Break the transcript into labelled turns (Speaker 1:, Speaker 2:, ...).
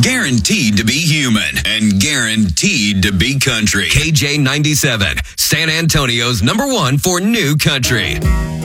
Speaker 1: Guaranteed to be human and guaranteed to be country. KJ97, San Antonio's #1 for new country.